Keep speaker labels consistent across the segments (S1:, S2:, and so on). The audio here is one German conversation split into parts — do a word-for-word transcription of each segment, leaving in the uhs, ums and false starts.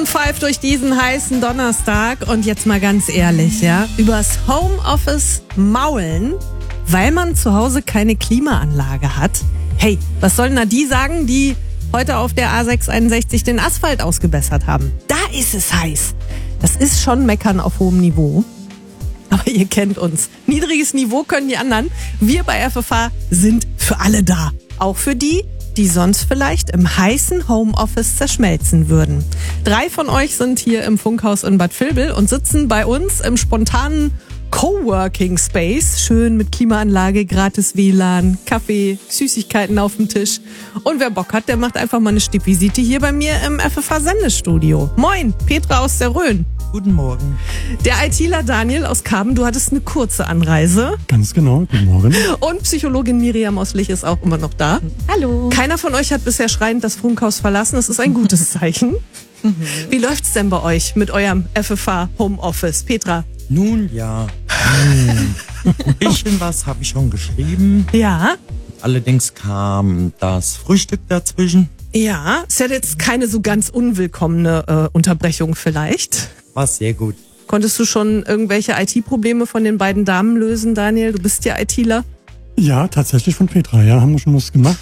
S1: und Five durch diesen heißen Donnerstag. Und jetzt mal ganz ehrlich, ja, übers Homeoffice maulen, weil man zu Hause keine Klimaanlage hat. Hey, was sollen da die sagen, die heute auf der A sechs einundsechzig den Asphalt ausgebessert haben? Da ist es heiß. Das ist schon Meckern auf hohem Niveau. Aber ihr kennt uns. Niedriges Niveau können die anderen. Wir bei F F H sind für alle da. Auch für die, die sonst vielleicht im heißen Homeoffice zerschmelzen würden. Drei von euch sind hier im Funkhaus in Bad Vilbel und sitzen bei uns im spontanen Coworking Space. Schön mit Klimaanlage, gratis W L A N, Kaffee, Süßigkeiten auf dem Tisch. Und wer Bock hat, der macht einfach mal eine Stippvisite hier bei mir im F F H-Sendestudio. Moin, Petra aus der Rhön.
S2: Guten Morgen.
S1: Der ITler Daniel aus Karben, du hattest eine kurze Anreise.
S3: Ganz genau, guten Morgen.
S1: Und Psychologin Miriam aus Lich ist auch immer noch da.
S4: Hallo.
S1: Keiner von euch hat bisher schreiend das Funkhaus verlassen. Das ist ein gutes Zeichen. Wie läuft's denn bei euch mit eurem F F H Homeoffice? Petra?
S2: Nun ja. Hm. Ein bisschen was habe ich schon geschrieben.
S1: Ja.
S2: Allerdings kam das Frühstück dazwischen.
S1: Ja, ist ja jetzt keine so ganz unwillkommene äh, Unterbrechung vielleicht.
S2: War sehr gut.
S1: Konntest du schon irgendwelche I T-Probleme von den beiden Damen lösen, Daniel? Du bist ja ITler.
S3: Ja, tatsächlich von Petra, ja, haben wir schon was gemacht.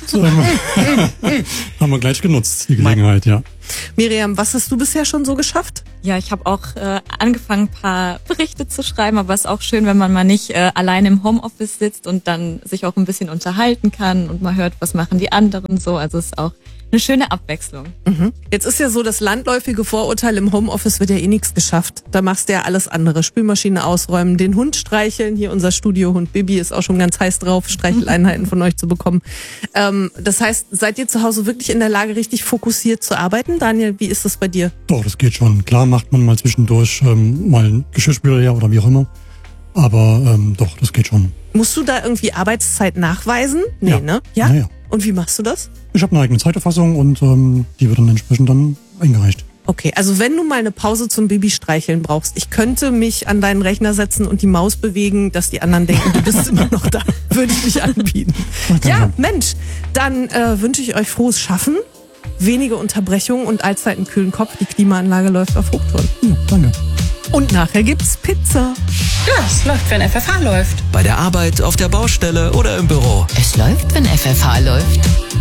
S3: Haben wir gleich genutzt, die Gelegenheit, ja.
S1: Miriam, was hast du bisher schon so geschafft?
S4: Ja, ich habe auch äh, angefangen, ein paar Berichte zu schreiben, aber es ist auch schön, wenn man mal nicht äh, allein im Homeoffice sitzt und dann sich auch ein bisschen unterhalten kann und mal hört, was machen die anderen so. Also es ist auch eine schöne Abwechslung.
S1: Mhm. Jetzt ist ja so, das landläufige Vorurteil, im Homeoffice wird ja eh nichts geschafft. Da machst du ja alles andere. Spülmaschine ausräumen, den Hund streicheln. Hier unser Studiohund Bibi ist auch schon ganz heiß drauf, Streicheleinheiten von euch zu bekommen. Ähm, das heißt, seid ihr zu Hause wirklich in der Lage, richtig fokussiert zu arbeiten? Daniel, wie ist das bei dir?
S3: Doch, das geht schon. Klar macht man mal zwischendurch ähm, mal einen Geschirrspüler her oder wie auch immer. Aber ähm, doch, das geht schon.
S1: Musst du da irgendwie Arbeitszeit nachweisen? Nee,
S3: ja.
S1: ne? Ja?
S3: Ja, ja.
S1: Und wie machst du das?
S3: Ich habe eine eigene Zeiterfassung und ähm, die wird dann entsprechend dann eingereicht.
S1: Okay, also wenn du mal eine Pause zum Baby-Streicheln brauchst, ich könnte mich an deinen Rechner setzen und die Maus bewegen, dass die anderen denken, du bist immer noch da. Würde ich mich anbieten.
S3: Okay,
S1: Ja,
S3: ja.
S1: Mensch, dann äh, wünsche ich euch frohes Schaffen, wenige Unterbrechungen und allzeit einen kühlen Kopf. Die Klimaanlage läuft auf Hochtouren.
S3: Ja, danke.
S1: Und nachher gibt's Pizza.
S5: Ja, es läuft, wenn F F H läuft.
S6: Bei der Arbeit, auf der Baustelle oder im Büro.
S7: Es läuft, wenn F F H läuft.